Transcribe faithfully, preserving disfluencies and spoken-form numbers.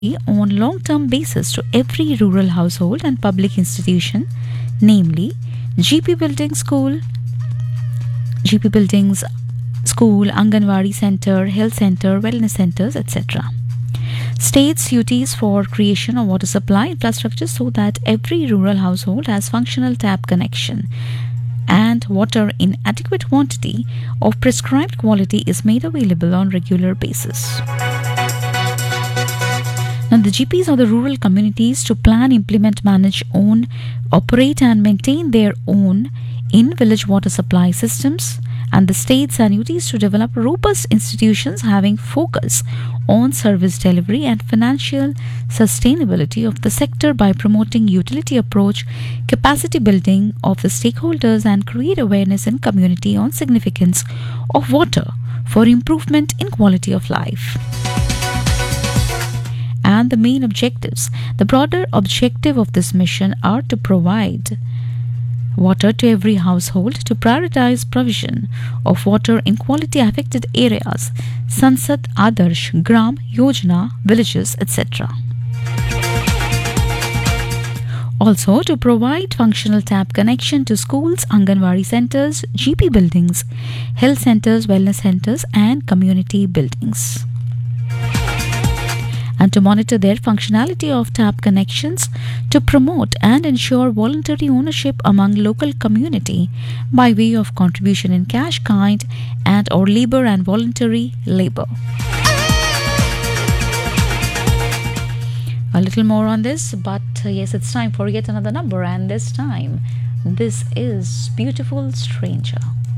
on long-term basis to every rural household and public institution, namely G P building school, G P buildings, school, Anganwadi center, health center, wellness centers, et cetera. States duties for creation of water supply infrastructure so that every rural household has functional tap connection and water in adequate quantity of prescribed quality is made available on regular basis. Now, the G Ps are the rural communities to plan, implement, manage, own, operate and maintain their own in-village water supply systems, and the states are duties to develop robust institutions having focus on service delivery and financial sustainability of the sector by promoting utility approach, capacity building of the stakeholders and create awareness in community on significance of water for improvement in quality of life. And the main objectives. The broader objective of this mission are to provide water to every household, to prioritize provision of water in quality affected areas, Sansad Adarsh, Gram, Yojana, villages, et cetera. Also, to provide functional tap connection to schools, Anganwadi centers, G P buildings, health centers, wellness centers, and community buildings. And to monitor their functionality of tap connections, to promote and ensure voluntary ownership among local community by way of contribution in cash, kind, and or labor and voluntary labor. A little more on this, but uh, yes, it's time for yet another number, and this time, this is Beautiful Stranger.